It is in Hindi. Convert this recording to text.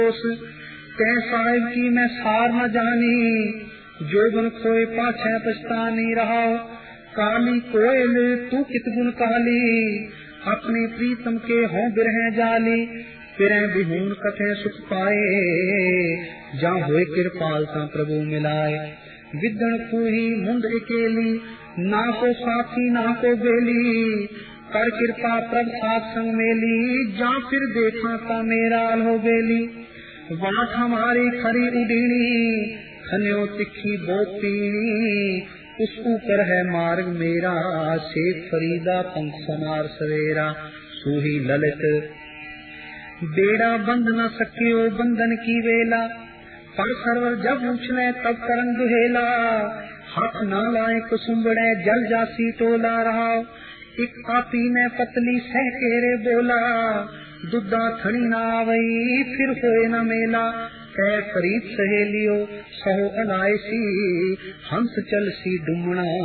तै साहिब की मैं सार न जानी, जोबन खोए पाछे पछतानी रहा। काली कोयल तू कित गुण काली, अपने प्रीतम के हों बिरह जाली। फिरें बिहून कथे सुख पाए, जा होए कृपाल ता प्रभु मिलाए। विदन खूही मुंड अकेली, ना को साथी ना को बेली। कर कृपा प्रभ साथ संग मेली, जा फिर देखा ता मेरा हो बेली। वाट हमारी खरी उडीनी, खन्यो तिखी बोतीनी। उस ऊपर है मार्ग मेरा, शेख फरीदा पंख समार सवेरा। सूही ललित बेड़ा बंद न सकियो बंधन की वेला। पर सरवर जब उछले तब करन दुहेला, हाथ न लाए कुसुम्बड़े जल जासी टोला रहा। एक पापी ने पतली सह केरे बोला, दुद्धा थड़ी न आवई फिर होए न मेला। कह फरीद सहेलियो सहो अलायसी, हंस चल सी डुमना